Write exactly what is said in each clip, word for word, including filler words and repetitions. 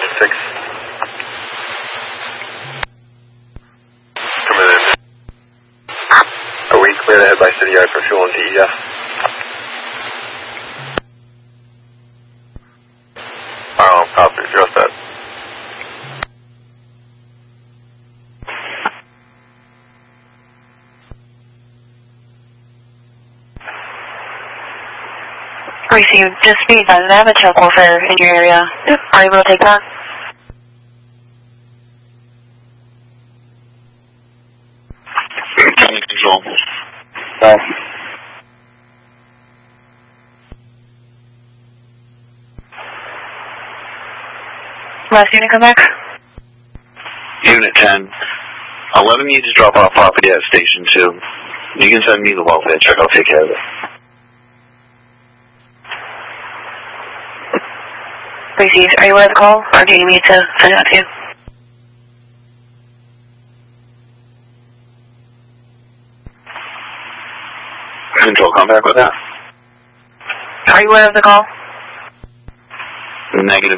six. Coming in. Are we clear to head by City Yard for fuel and T E F? Oh, copy, address that. Received. Just speed by the Avatar warfare in your area. Yep. Are you able to take that? County control. No. Last unit come back? Unit ten. eleven needs to drop off property at Station two. You can send me the welfare check. I'll take care of it. Received. Are you aware of the call, or do you need me to send it out to you? Control, come back with that. Are you aware of the call? Negative.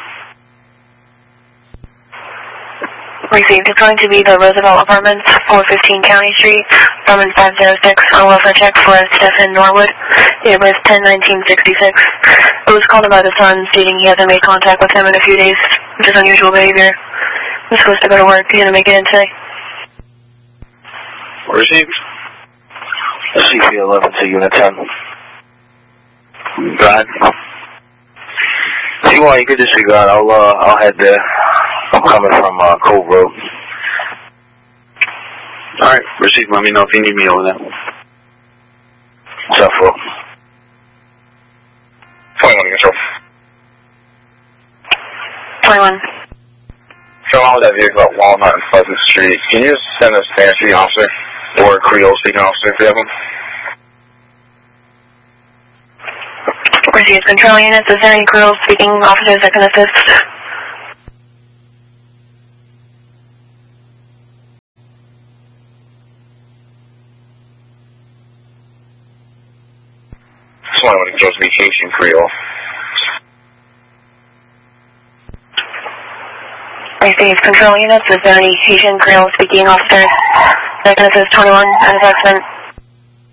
Received. It's going to be the Roosevelt Apartments, four fifteen County Street, Roman five oh six, on welfare check for Stephen Norwood. It was ten nineteen sixty-six. It was called by the son, stating he hasn't made contact with him in a few days, which is unusual behavior. He's supposed to go to work. He didn't make it in today. Received. C P eleven to Unit ten. Go ahead. If you want, you can disregard. I'll, uh, I'll head there. I'm coming from uh, Cove Road. Alright, received. Let me know if you need me over there. What's up, Phil? twenty-one control. twenty-one. Show on with that vehicle at Walnut and Pleasant Street. Can you just send a Spanish speaking officer or a Creole speaking officer if you have them? Received. Control units. Is there any Creole speaking officers that can assist? twenty-one control to be Haitian Creole. Received. Control units. Is there any Haitian Creole speaking officers that can assist twenty-one at his accident?